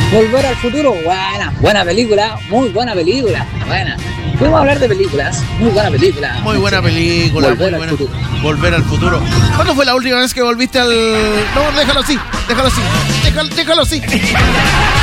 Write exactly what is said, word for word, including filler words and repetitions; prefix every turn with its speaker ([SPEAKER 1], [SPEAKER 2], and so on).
[SPEAKER 1] Volver al futuro, buena, buena película, muy buena película, buena. Podemos hablar de películas, muy buena película.
[SPEAKER 2] Muy buena película,
[SPEAKER 1] Volver
[SPEAKER 2] muy
[SPEAKER 1] al
[SPEAKER 2] buena.
[SPEAKER 1] futuro.
[SPEAKER 2] Volver al futuro. ¿Cuándo fue la última vez que volviste al...? No, déjalo así, déjalo así, déjalo, déjalo así.